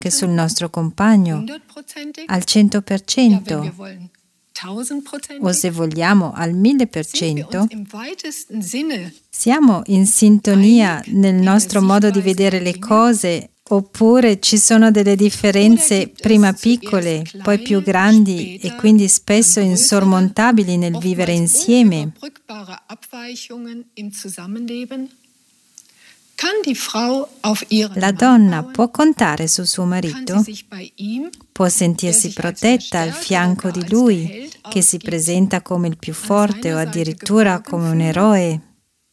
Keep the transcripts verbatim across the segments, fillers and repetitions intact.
che sul nostro compagno al cento per cento o se vogliamo al mille per cento, siamo in sintonia nel nostro modo di vedere le cose oppure ci sono delle differenze prima piccole, poi più grandi e quindi spesso insormontabili nel vivere insieme? La donna può contare su suo marito? Può sentirsi protetta al fianco di lui, che si presenta come il più forte o addirittura come un eroe?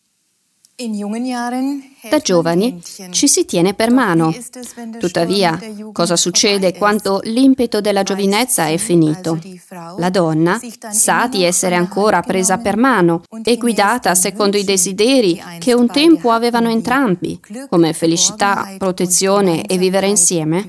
Da giovani ci si tiene per mano. Tuttavia, cosa succede quando l'impeto della giovinezza è finito? La donna sa di essere ancora presa per mano e guidata secondo i desideri che un tempo avevano entrambi, come felicità, protezione e vivere insieme?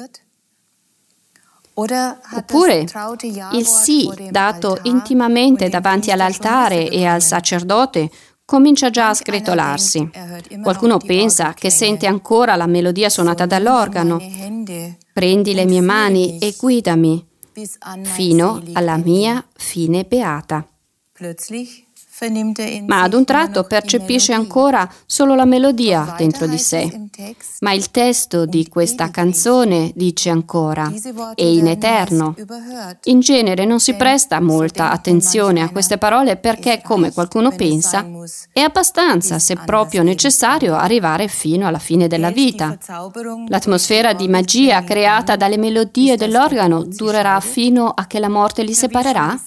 Oppure il sì dato intimamente davanti all'altare e al sacerdote comincia già a sgretolarsi. Qualcuno pensa che sente ancora la melodia suonata dall'organo. Prendi le mie mani e guidami fino alla mia fine beata. Ma ad un tratto percepisce ancora solo la melodia dentro di sé. Ma il testo di questa canzone dice ancora: è in eterno. In genere non si presta molta attenzione a queste parole perché, come qualcuno pensa, è abbastanza, se proprio necessario, arrivare fino alla fine della vita. L'atmosfera di magia creata dalle melodie dell'organo durerà fino a che la morte li separerà?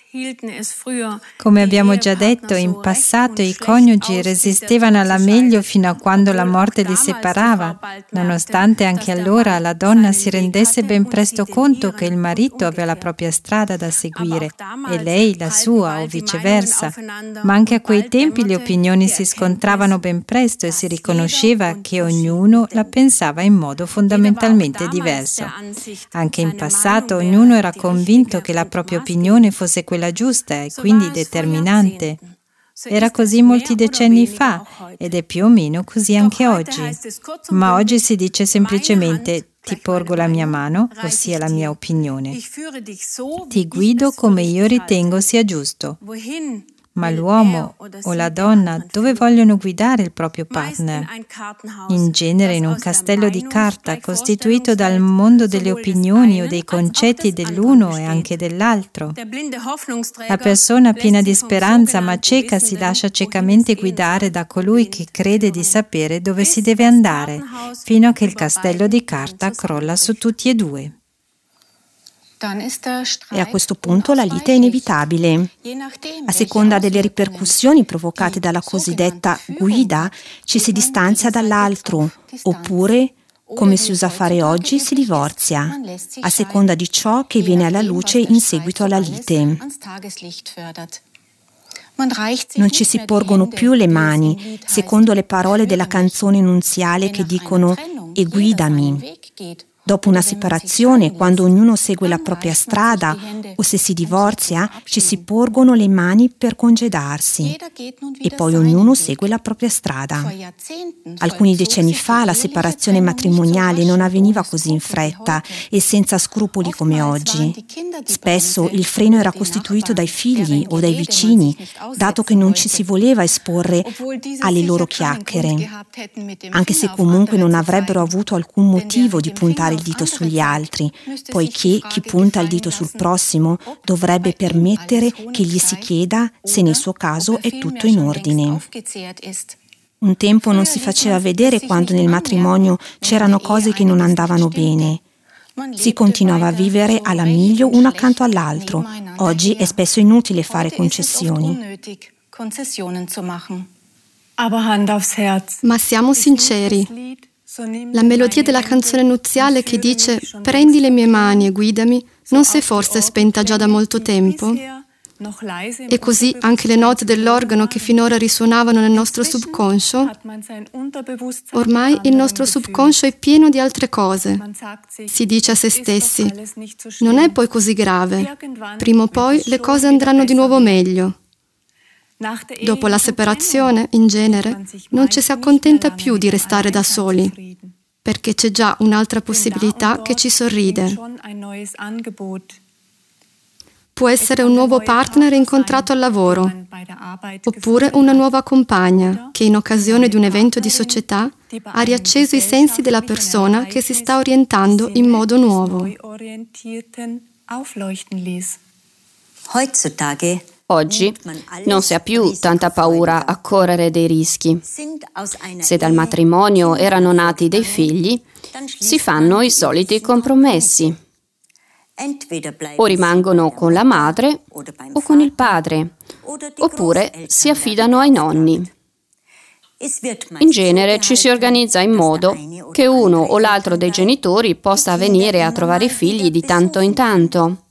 Come abbiamo già detto, in passato i coniugi resistevano alla meglio fino a quando la morte li separava, nonostante anche allora la donna si rendesse ben presto conto che il marito aveva la propria strada da seguire e lei la sua o viceversa. Ma anche a quei tempi le opinioni si scontravano ben presto e si riconosceva che ognuno la pensava in modo fondamentalmente diverso. Anche in passato ognuno era convinto che la propria opinione fosse quella giusta e quindi determinante. Era così molti decenni fa ed è più o meno così anche oggi. Ma oggi si dice semplicemente: ti porgo la mia mano, ossia la mia opinione. Ti guido come io ritengo sia giusto. Ma l'uomo o la donna dove vogliono guidare il proprio partner? In genere in un castello di carta costituito dal mondo delle opinioni o dei concetti dell'uno e anche dell'altro. La persona piena di speranza ma cieca si lascia ciecamente guidare da colui che crede di sapere dove si deve andare, fino a che il castello di carta crolla su tutti e due. E a questo punto la lite è inevitabile. A seconda delle ripercussioni provocate dalla cosiddetta guida, ci si distanzia dall'altro, oppure, come si usa fare oggi, si divorzia, a seconda di ciò che viene alla luce in seguito alla lite. Non ci si porgono più le mani, secondo le parole della canzone nunziale che dicono «e guidami». Dopo una separazione, quando ognuno segue la propria strada o se si divorzia, ci si porgono le mani per congedarsi e poi ognuno segue la propria strada. Alcuni decenni fa la separazione matrimoniale non avveniva così in fretta e senza scrupoli come oggi. Spesso il freno era costituito dai figli o dai vicini, dato che non ci si voleva esporre alle loro chiacchiere, anche se comunque non avrebbero avuto alcun motivo di puntare il dito sugli altri, poiché chi punta il dito sul prossimo dovrebbe permettere che gli si chieda se nel suo caso è tutto in ordine. Un tempo non si faceva vedere quando nel matrimonio c'erano cose che non andavano bene. Si continuava a vivere alla miglio uno accanto all'altro. Oggi è spesso inutile fare concessioni. Ma siamo sinceri. La melodia della canzone nuziale che dice «Prendi le mie mani e guidami» non si è forse spenta già da molto tempo? E così anche le note dell'organo che finora risuonavano nel nostro subconscio? Ormai il nostro subconscio è pieno di altre cose. Si dice a se stessi «Non è poi così grave, prima o poi le cose andranno di nuovo meglio». Dopo la separazione, in genere, non ci si accontenta più di restare da soli. perché c'è già un'altra possibilità che ci sorride. Può essere un nuovo partner incontrato al lavoro, oppure una nuova compagna che in occasione di un evento di società ha riacceso i sensi della persona che si sta orientando in modo nuovo. Oggi non si ha più tanta paura a correre dei rischi. Se dal matrimonio erano nati dei figli, si fanno i soliti compromessi. O rimangono con la madre o con il padre, oppure si affidano ai nonni. In genere ci si organizza in modo che uno o l'altro dei genitori possa venire a trovare i figli di tanto in tanto.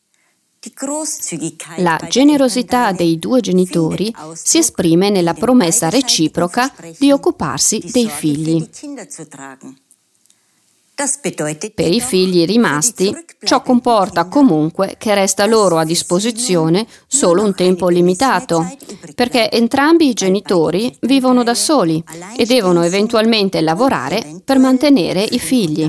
La generosità dei due genitori si esprime nella promessa reciproca di occuparsi dei figli. Per i figli rimasti, ciò comporta comunque che resta loro a disposizione solo un tempo limitato, perché entrambi i genitori vivono da soli e devono eventualmente lavorare per mantenere i figli.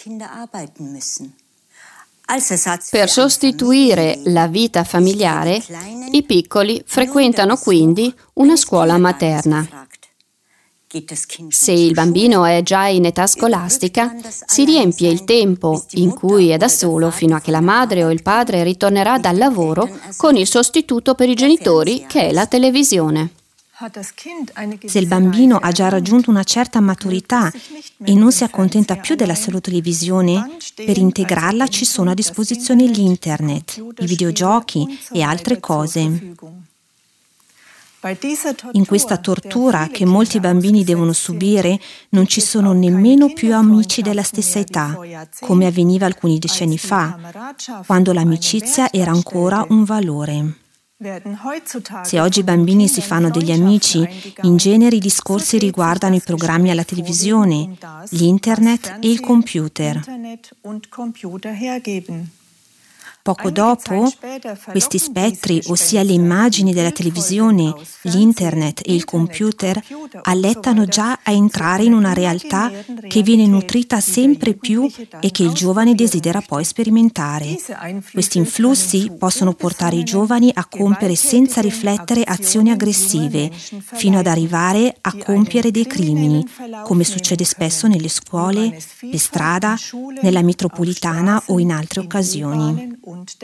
Per sostituire la vita familiare, i piccoli frequentano quindi una scuola materna. Se il bambino è già in età scolastica, si riempie il tempo in cui è da solo fino a che la madre o il padre ritornerà dal lavoro con il sostituto per i genitori, che è la televisione. Se il bambino ha già raggiunto una certa maturità e non si accontenta più della sola televisione, per integrarla ci sono a disposizione l'internet, i videogiochi e altre cose. In questa tortura che molti bambini devono subire non ci sono nemmeno più amici della stessa età, come avveniva alcuni decenni fa, quando l'amicizia era ancora un valore. Se oggi i bambini si fanno degli amici, in genere i discorsi riguardano i programmi alla televisione, l'internet e il computer. Poco dopo, questi spettri, ossia le immagini della televisione, l'internet e il computer, allettano già a entrare in una realtà che viene nutrita sempre più e che il giovane desidera poi sperimentare. Questi influssi possono portare i giovani a compiere senza riflettere azioni aggressive, fino ad arrivare a compiere dei crimini, come succede spesso nelle scuole, per strada, nella metropolitana o in altre occasioni.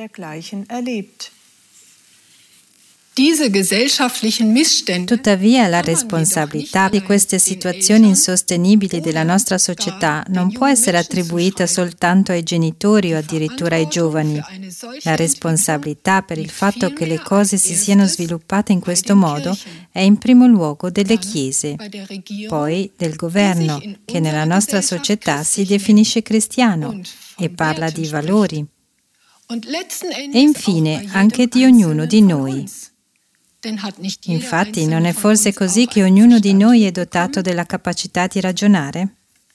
Tuttavia, la responsabilità di queste situazioni insostenibili della nostra società non può essere attribuita soltanto ai genitori o addirittura ai giovani. La responsabilità per il fatto che le cose si siano sviluppate in questo modo è in primo luogo delle chiese, poi del governo, che nella nostra società si definisce cristiano e parla di valori. E infine anche di ognuno di noi. Infatti, non è forse così che ognuno di noi è dotato della capacità di ragionare?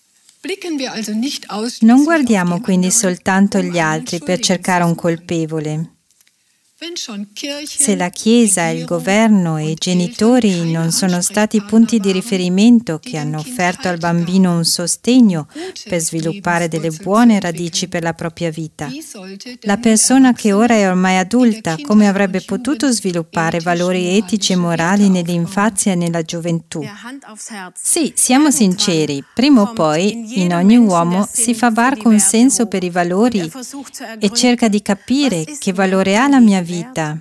Non guardiamo quindi soltanto gli altri per cercare un colpevole. Se la Chiesa, il governo e i genitori non sono stati punti di riferimento che hanno offerto al bambino un sostegno per sviluppare delle buone radici per la propria vita, la persona che ora è ormai adulta, come avrebbe potuto sviluppare valori etici e morali nell'infanzia e nella gioventù? Sì, siamo sinceri, prima o poi in ogni uomo si fa varco un senso per i valori e cerca di capire che valore ha la mia vita.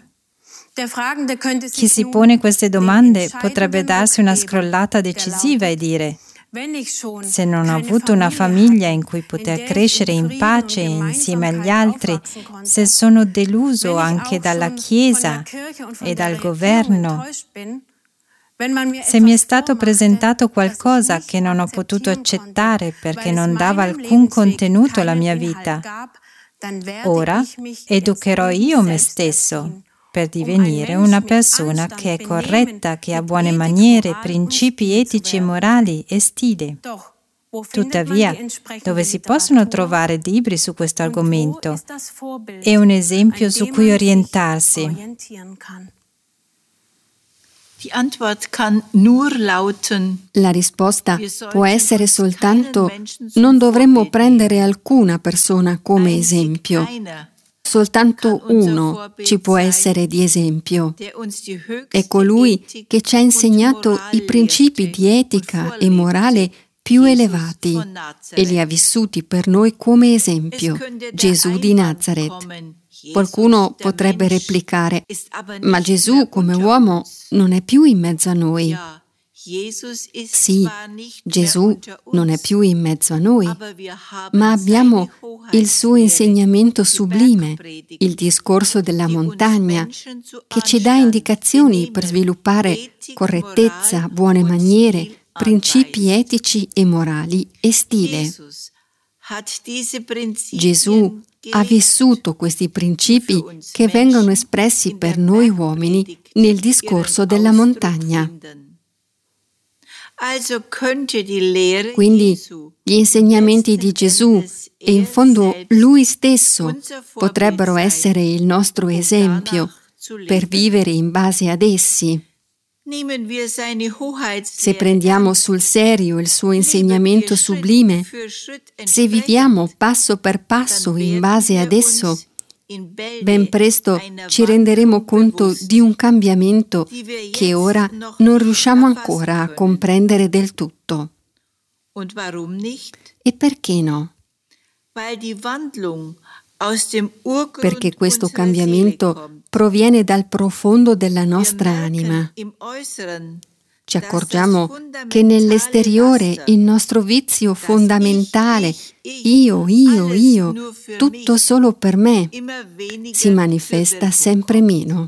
Chi si pone queste domande potrebbe darsi una scrollata decisiva e dire: se non ho avuto una famiglia in cui poter crescere in pace insieme agli altri, se sono deluso anche dalla Chiesa e dal governo, se mi è stato presentato qualcosa che non ho potuto accettare perché non dava alcun contenuto alla mia vita, ora educherò io me stesso per divenire una persona che è corretta, che ha buone maniere, principi etici e morali e stile. Tuttavia, dove si possono trovare libri su questo argomento e un esempio su cui orientarsi? La risposta può essere soltanto: non dovremmo prendere alcuna persona come esempio. Soltanto uno ci può essere di esempio. È colui che ci ha insegnato i principi di etica e morale più elevati e li ha vissuti per noi come esempio, Gesù di Nazareth. Qualcuno potrebbe replicare: ma Gesù come uomo non è più in mezzo a noi. Sì, Gesù non è più in mezzo a noi, ma abbiamo il suo insegnamento sublime, il discorso della montagna, che ci dà indicazioni per sviluppare correttezza, buone maniere, principi etici e morali e stile. Gesù ha vissuto questi principi che vengono espressi per noi uomini nel discorso della montagna. Quindi gli insegnamenti di Gesù e in fondo Lui stesso potrebbero essere il nostro esempio per vivere in base ad essi. Se prendiamo sul serio il suo insegnamento sublime, se viviamo passo per passo in base ad esso, ben presto ci renderemo conto di un cambiamento che ora non riusciamo ancora a comprendere del tutto. E perché no? Perché questo cambiamento proviene dal profondo della nostra anima. Ci accorgiamo che nell'esteriore il nostro vizio fondamentale, io, io, io, tutto solo per me, si manifesta sempre meno.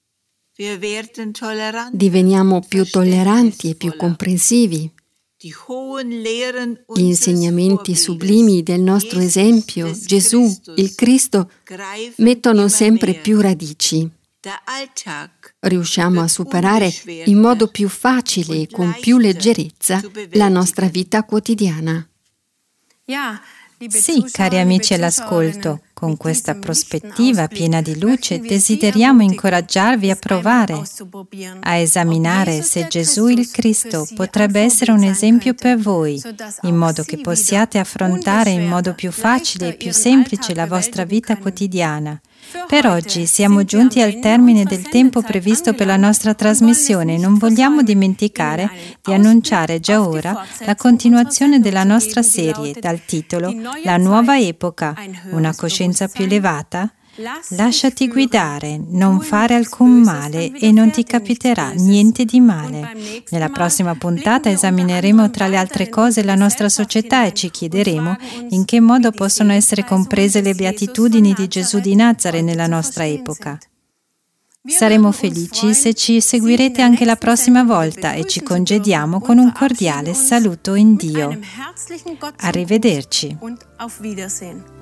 Diveniamo più tolleranti e più comprensivi. Gli insegnamenti sublimi del nostro esempio, Gesù, il Cristo, mettono sempre più radici. Riusciamo a superare in modo più facile e con più leggerezza la nostra vita quotidiana. Sì, cari amici all'ascolto, con questa prospettiva piena di luce desideriamo incoraggiarvi a provare, a esaminare se Gesù il Cristo potrebbe essere un esempio per voi, in modo che possiate affrontare in modo più facile e più semplice la vostra vita quotidiana. Per oggi siamo giunti al termine del tempo previsto per la nostra trasmissione e non vogliamo dimenticare di annunciare già ora la continuazione della nostra serie dal titolo La nuova epoca, una coscienza più elevata? Lasciati guidare, non fare alcun male e non ti capiterà niente di male. Nella prossima puntata esamineremo tra le altre cose la nostra società e ci chiederemo in che modo possono essere comprese le beatitudini di Gesù di Nazareth nella nostra epoca. Saremo felici se ci seguirete anche la prossima volta e ci congediamo con un cordiale saluto in Dio. Arrivederci.